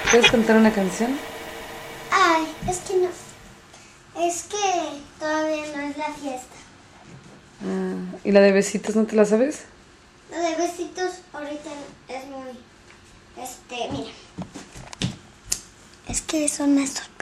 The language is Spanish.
¿Puedes cantar una canción? Ay, es que no. Es que todavía no es la fiesta. ¿Y la de besitos no te la sabes? Lo de besitos ahorita es muy... Mira. Es que son estos.